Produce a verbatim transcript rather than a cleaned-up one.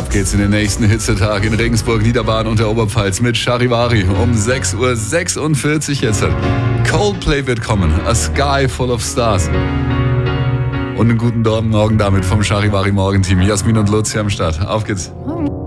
Auf geht's in den nächsten Hitzetag in Regensburg, Niederbayern und der Oberpfalz mit Charivari um sechs Uhr sechsundvierzig jetzt. Coldplay wird kommen, A Sky Full of Stars. Und einen guten Morgen damit vom Charivari Morgenteam. Jasmin und Lutz hier am Start. Auf geht's.